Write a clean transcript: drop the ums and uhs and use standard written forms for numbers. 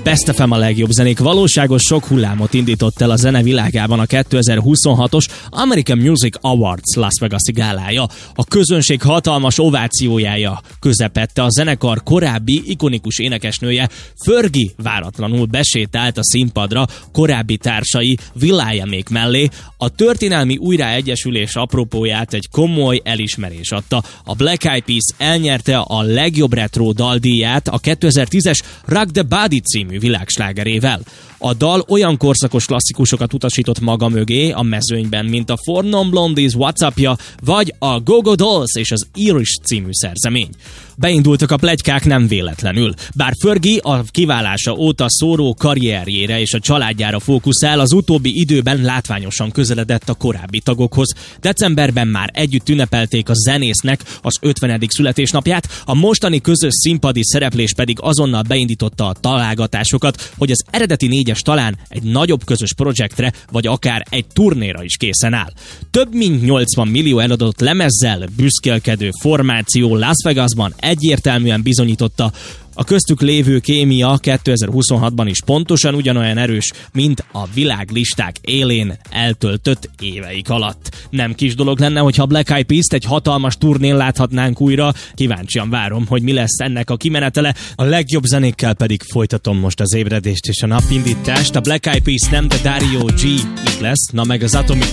Best FM a legjobb zenék. Valóságos sok hullámot indított el a zene világában a 2026-os American Music Awards Las Vegas-i gálája. A közönség hatalmas ovációjája közepette a zenekar korábbi ikonikus énekesnője Fergie váratlanul besétált a színpadra korábbi társai will.i.amék mellé. A történelmi újraegyesülés apropóját egy komoly elismerés adta. A Black Eyed Peas elnyerte a legjobb retro daldíját a 2010-es Rock the Body című világslágerével. A dal olyan korszakos klasszikusokat utasított maga mögé a mezőnyben, mint a Four Non Blondies WhatsAppja, vagy a Go-Go Dolls és az Irish című szerzemény. Beindultak a pletykák nem véletlenül. Bár Fergie a kiválása óta szóró karrierjére és a családjára fókuszál, az utóbbi időben látványosan közeledett a korábbi tagokhoz. Decemberben már együtt ünnepelték a zenésznek az 50. születésnapját, a mostani közös színpadi szereplés pedig azonnal beindította a találgatásokat, hogy az eredeti négyes talán egy nagyobb közös projektre, vagy akár egy turnéra is készen áll. Több mint 80 millió eladott lemezzel büszkélkedő formáció Las Vegasban egyértelműen bizonyította, a köztük lévő kémia 2026-ban is pontosan ugyanolyan erős, mint a világlisták élén eltöltött éveik alatt. Nem kis dolog lenne, hogyha Black Eyed Peas-t egy hatalmas turnén láthatnánk újra. Kíváncsian várom, hogy mi lesz ennek a kimenetele. A legjobb zenékkel pedig folytatom most az ébredést és a napindítást. A Black Eyed Peas nem, de Dario G itt lesz, na meg az Atomic